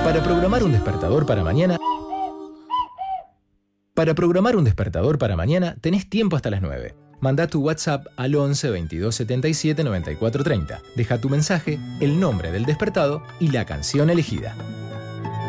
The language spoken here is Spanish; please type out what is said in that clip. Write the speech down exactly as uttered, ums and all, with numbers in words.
Para programar un despertador para mañana... Para programar un despertador para mañana, tenés tiempo hasta las nueve. Manda tu WhatsApp al once veintidós setenta y siete noventa y cuatro treinta. Deja tu mensaje, el nombre del despertado y la canción elegida.